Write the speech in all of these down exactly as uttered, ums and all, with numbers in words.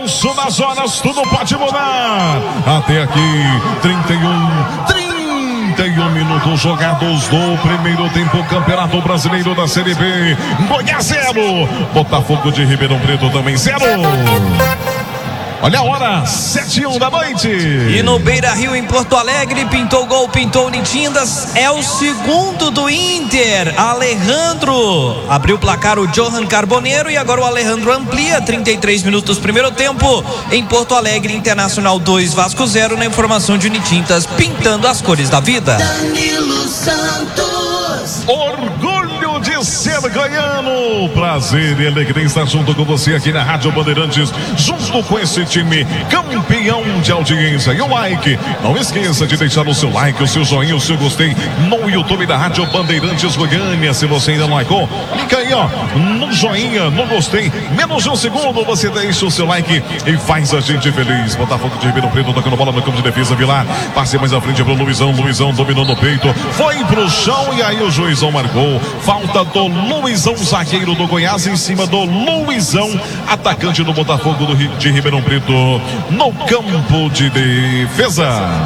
avanço nas horas, tudo pode mudar. Até aqui, trinta e um, trinta e um minutos jogados do primeiro tempo, Campeonato Brasileiro da Série B. Goiás zero, Botafogo de Ribeirão Preto também zero. Olha a hora, sete e um da noite. E no Beira Rio, em Porto Alegre, pintou gol, pintou Nitindas. É o segundo do Inter. Alejandro abriu o placar, o Johan Carboneiro. E agora o Alejandro amplia, trinta e três minutos, primeiro tempo. Em Porto Alegre, Internacional dois, Vasco zero. Na informação de Nitindas, pintando as cores da vida. Danilo Santos. Orgulho de ser goiano. Prazer e alegria estar junto com você aqui na Rádio Bandeirantes, junto com esse time campeão de audiência. E o like, não esqueça de deixar o seu like, o seu joinha, o seu gostei no YouTube da Rádio Bandeirantes Goiânia. Se você ainda não likeou, clica aí, ó, no joinha, no gostei. Menos de um segundo você deixa o seu like e faz a gente feliz. Botafogo de Ribeirão Preto tocando bola no campo de defesa. Vilar passe mais à frente pro Luizão. Luizão dominou no peito, foi pro chão e aí o juizão marcou. Falta do Luizão, zagueiro do Goiás, em cima do Luizão, atacante do Botafogo do Rio, de Ribeirão Preto, no campo de defesa.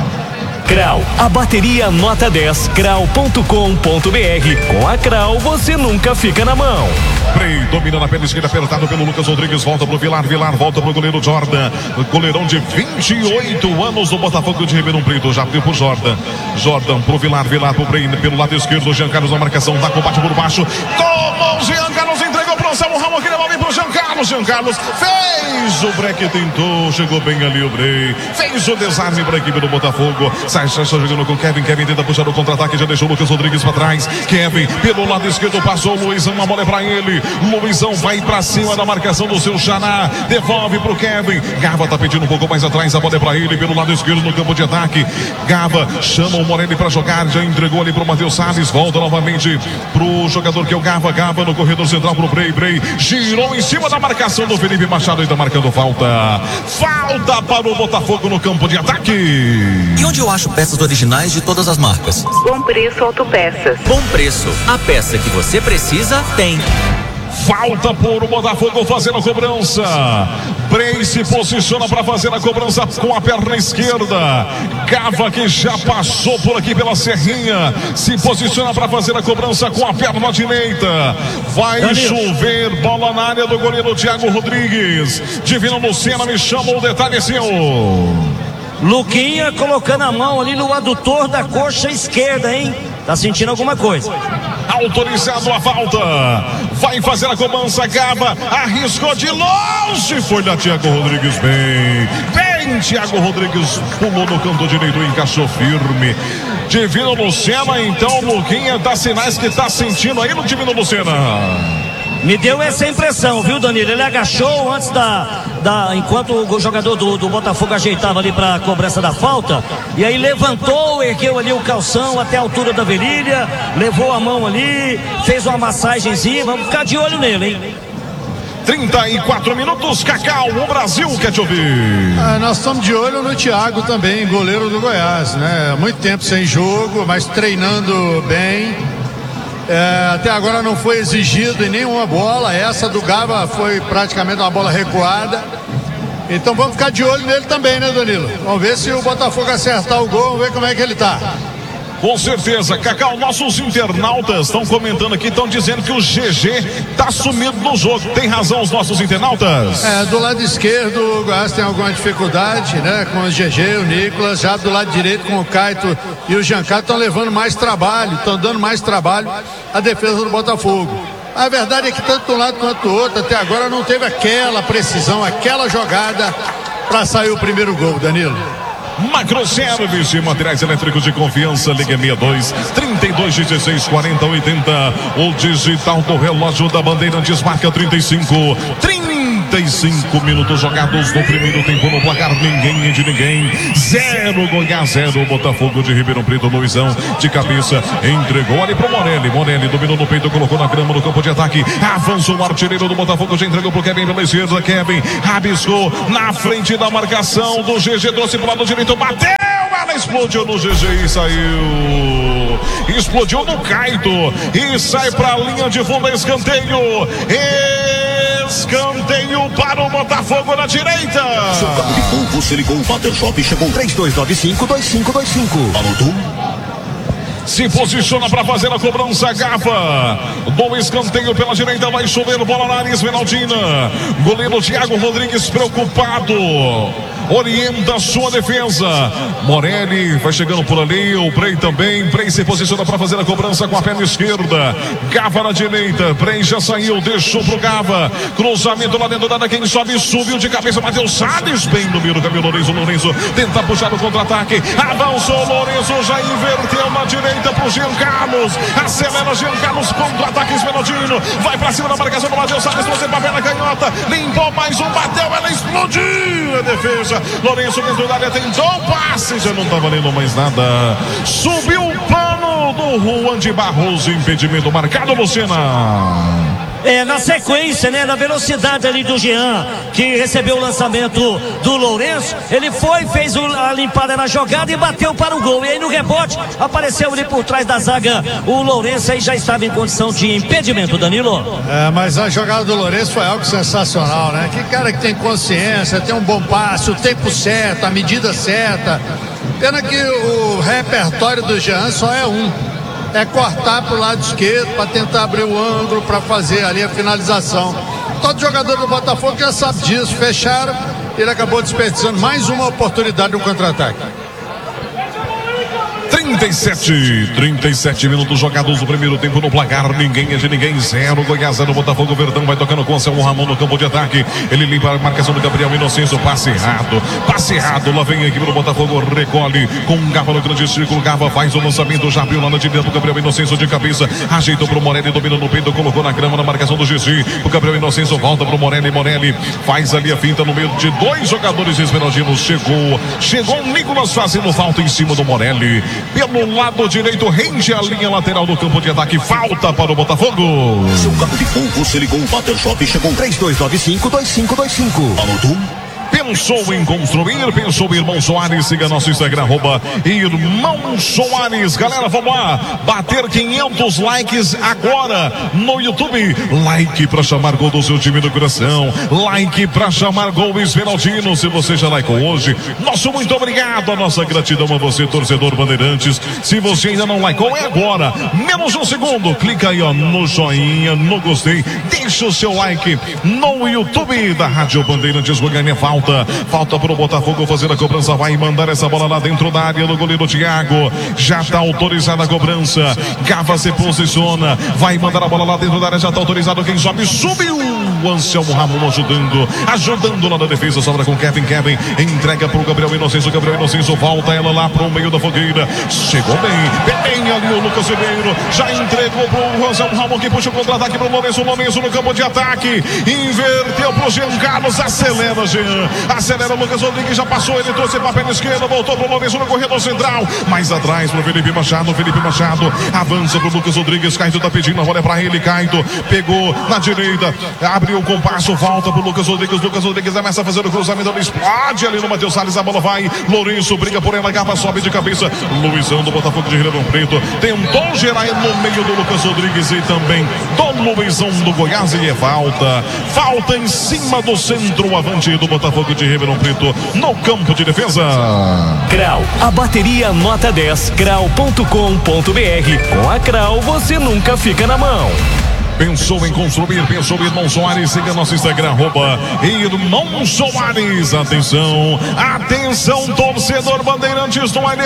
Crau, a bateria nota dez, crau ponto com ponto br. Com a Crau você nunca fica na mão. Frei domina na perna esquerda, apertado pelo Lucas Rodrigues, volta pro Vilar, Vilar volta pro goleiro Jordan, goleirão de vinte e oito anos do Botafogo de Ribeirão Preto, já abriu pro Jordan, Jordan pro Vilar, Vilar pro Frei, pelo lado esquerdo, Jean Carlos na marcação, dá combate por baixo, tomou o Jean Carlos, entregou pro Anselmo Ramos, aquele bola pro Jean Carlos, Jean Carlos fez o break, tentou, chegou bem ali o Brei, fez o desarme para a equipe do Botafogo, sai, sai, sai jogando com Kevin, Kevin tenta puxar o contra-ataque, já deixou o Lucas Rodrigues para trás, Kevin pelo lado esquerdo, passou o Luizão, uma bola é para ele, Luizão vai para cima da marcação do seu Xaná, devolve pro Kevin, Gava tá pedindo um pouco mais atrás, a bola é para ele, pelo lado esquerdo no campo de ataque, Gava chama o Morelli para jogar, já entregou ali pro Matheus Salles, volta novamente pro jogador que é o Gava, Gava no corredor central pro Brei, Brei girou em cima da marcação do Felipe Machado e tá marcando falta, falta para o Botafogo no campo de ataque. E onde eu acho peças originais de todas as marcas? Bom Preço Autopeças. Bom Preço, a peça que você precisa tem. Falta por o Botafogo fazendo a cobrança. Brei se posiciona para fazer a cobrança com a perna esquerda. Gava, que já passou por aqui pela Serrinha, se posiciona para fazer a cobrança com a perna direita. Vai Danilo. Chover, bola na área do goleiro Thiago Rodrigues. Divino Lucena, me chama o detalhe, senhor. Luquinha colocando a mão ali no adutor da coxa esquerda, hein? Tá sentindo alguma coisa. Autorizado a falta. Vai fazer a cobrança. Gava arriscou de longe. Foi lá Thiago Rodrigues bem. Bem, Thiago Rodrigues pulou no canto direito e encaixou firme. Divino Lucena, então, Luquinha dá sinais que tá sentindo aí no Divino Lucena. Me deu essa impressão, viu, Danilo? Ele agachou antes da... da enquanto o jogador do, do Botafogo ajeitava ali para a cobrança da falta. E aí levantou, ergueu ali o calção até a altura da virilha. Levou a mão ali, fez uma massagenzinha. Vamos ficar de olho nele, hein? trinta e quatro minutos, Cacau, o Brasil quer te ouvir. Ah, nós estamos de olho no Thiago também, goleiro do Goiás, né? Muito tempo sem jogo, mas treinando bem. É, até agora não foi exigido em nenhuma bola. Essa do Gava foi praticamente uma bola recuada. Então vamos ficar de olho nele também, né, Danilo? Vamos ver se o Botafogo acertar o gol, vamos ver como é que ele tá. Com certeza, Cacau, nossos internautas estão comentando aqui, estão dizendo que o G G tá sumido no jogo. Tem razão os nossos internautas? É, do lado esquerdo o Goiás tem alguma dificuldade, né? Com o G G, o Nicolas, já do lado direito com o Caito e o Giancarlo estão levando mais trabalho, estão dando mais trabalho à defesa do Botafogo. A verdade é que tanto de um lado quanto do outro, até agora não teve aquela precisão, aquela jogada para sair o primeiro gol, Danilo. Macroservice, materiais elétricos de confiança, liga sessenta e dois, trinta e dois, dezesseis, quarenta, oitenta. O digital do relógio da Bandeirantes marca trinta e cinco, trinta e cinco minutos jogados no primeiro tempo no placar, ninguém de ninguém. Zero Goiás, zero Botafogo de Ribeirão Preto. Luizão de cabeça entregou ali pro Morelli. Morelli dominou no peito, colocou na grama no campo de ataque. Avançou o artilheiro do Botafogo, já entregou pro Kevin pela esquerda. Kevin rabiscou na frente da marcação do G G, trouxe pro lado direito, bateu, ela explodiu no G G e saiu. Explodiu no Caito e sai pra linha de fundo, escanteio. E Escanteio para o Botafogo na direita. Seu carro de gol, você ligou o Water Shop, chegou três dois nove cinco, dois cinco dois cinco. Anotou? Se posiciona para fazer a cobrança, Gava. Do escanteio pela direita, vai chover bola na área, Esmeraldina. Goleiro Thiago Rodrigues preocupado. Orienta a sua defesa. Morelli vai chegando por ali. O Prey também. Prey se posiciona para fazer a cobrança com a perna esquerda. Gava na direita. Prey já saiu, deixou pro Gava. Cruzamento lá dentro da área. Quem sobe, subiu de cabeça. Matheus Salles bem no meio do caminho. Lourenço, Lourenço tenta puxar o contra-ataque. Avançou Lourenço, já inverteu na direita pro Jean Carlos. Acelera Jean Carlos, contra-ataque Esmeraldino. Vai pra cima da marcação do Matheus Salles. Trouxe pra perna canhota. Limpou mais um, bateu. Ela explodiu a defesa. Lourenço dentro da área, tentou o passe, já não tá valendo mais nada. Subiu o plano do Juan de Barros, impedimento marcado, Lucena. É, na sequência, né, na velocidade ali do Jean, que recebeu o lançamento do Lourenço, ele foi, fez a limpada na jogada e bateu para o gol. E aí no rebote, apareceu ali por trás da zaga o Lourenço, aí já estava em condição de impedimento, Danilo. É, mas a jogada do Lourenço foi algo sensacional, né? Que cara que tem consciência, tem um bom passe, o tempo certo, a medida certa. Pena que o repertório do Jean só é um. É cortar para o lado esquerdo para tentar abrir o ângulo para fazer ali a finalização. Todo jogador do Botafogo já sabe disso. Fecharam, ele acabou desperdiçando mais uma oportunidade no contra-ataque. trinta e sete, trinta e sete minutos jogados no primeiro tempo no placar. Ninguém é de ninguém, zero Goiás, zero Botafogo. Verdão vai tocando com o Anselmo Ramon no campo de ataque. Ele limpa a marcação do Gabriel Inocêncio. Passe errado, passe errado. Lá vem a equipe do Botafogo, recolhe com um Gava no grande círculo. Gava faz o lançamento, já abriu lá na direita. O Gabriel Inocêncio de cabeça, ajeitou pro Morelli, dominou no peito, colocou na grama na marcação do G G. O Gabriel Inocêncio volta pro Morelli. Morelli faz ali a finta no meio de dois jogadores esmeraldinos. Chegou, chegou o Nicolas fazendo falta em cima do Morelli. Pelo lado direito, rende a linha lateral do campo de ataque. Falta para o Botafogo. Seu carro de gol, você ligou o Water Shop, chegou três dois nove cinco, dois cinco dois cinco. Anotou? Pensou em construir? Pensou Irmão Soares? Siga nosso Instagram, arroba Irmão Soares. Galera, vamos lá, bater quinhentos likes agora no YouTube. Like pra chamar gol do seu time do coração. Like pra chamar gol Esmeraldino. Se você já likeou hoje, nosso muito obrigado. A nossa gratidão a você, torcedor Bandeirantes. Se você ainda não likeou, é agora. Menos um segundo. Clica aí, ó, no joinha, no gostei. Deixa o seu like no YouTube da Rádio Bandeirantes Goiânia. Falta Falta para o Botafogo fazer a cobrança. Vai mandar essa bola lá dentro da área do goleiro Thiago. Já está autorizada a cobrança. Gava se posiciona. Vai mandar a bola lá dentro da área. Já está autorizado. Quem sobe, subiu. O Anselmo Ramon ajudando. Ajudando lá na defesa. Sobra com Kevin. Kevin entrega para o Gabriel Inocêncio. Gabriel Inocêncio volta ela lá para o meio da fogueira. Chegou bem. Bem ali o Lucas Ribeiro. Já entregou para o Anselmo Ramon, que puxa o contra-ataque para o Lourenço. Lourenço no campo de ataque. Inverteu para o Jean Carlos. Acelera, Jean. Acelera o Lucas Rodrigues, já passou, ele trouxe para a perna esquerda, voltou para o Lourenço no corredor central, mais atrás para o Felipe Machado. Felipe Machado avança para o Lucas Rodrigues. Caíto está pedindo a bola, é para ele. Caíto pegou na direita, abriu o compasso, volta para o Lucas Rodrigues. Lucas Rodrigues começa a fazer o cruzamento, ele explode ali no Matheus Salles. A bola vai, Lourenço briga por ela, Gava sobe de cabeça. Luizão do Botafogo de Ribeirão Preto tentou gerar no meio do Lucas Rodrigues e também do Luizão do Goiás, e é falta. Falta em cima do centroavante do Botafogo de Ribeirão Preto no campo de defesa. Crau, a bateria nota dez, crau ponto com ponto br. Com a Crau você nunca fica na mão. Pensou em construir? Pensou Irmão Soares? Siga nosso Instagram, arroba Irmão Soares. Atenção, atenção, torcedor Bandeirantes no